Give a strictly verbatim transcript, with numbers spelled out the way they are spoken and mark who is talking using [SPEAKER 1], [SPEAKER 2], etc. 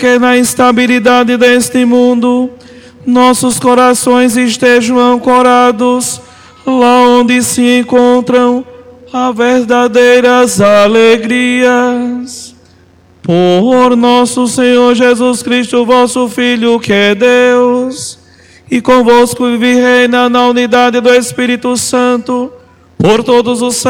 [SPEAKER 1] que na instabilidade deste mundo nossos corações estejam ancorados lá onde se encontram as verdadeiras alegrias. Por nosso Senhor Jesus Cristo, vosso Filho, que é Deus, e convosco vive e reina na unidade do Espírito Santo, por todos os